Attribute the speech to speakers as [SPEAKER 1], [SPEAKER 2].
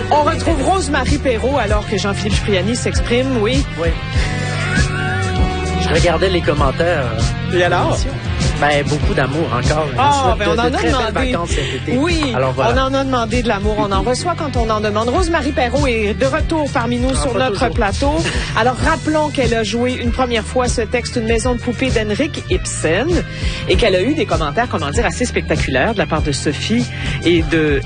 [SPEAKER 1] On retrouve Rose-Marie Perreault alors que Jean-Philippe Cipriani s'exprime, oui.
[SPEAKER 2] Oui. Je regardais les commentaires.
[SPEAKER 1] Et alors?
[SPEAKER 2] Ben, beaucoup d'amour encore.
[SPEAKER 1] Ben on en a demandé.
[SPEAKER 2] Cet été.
[SPEAKER 1] Oui, alors, voilà. On en a demandé de l'amour. On en reçoit quand on en demande. Rose-Marie Perreault est de retour parmi nous sur notre plateau. Alors, rappelons qu'elle a joué une première fois ce texte, Une maison de poupée d'Henrik Ibsen, et qu'elle a eu des commentaires, comment dire, assez spectaculaires de la part de Sophie et de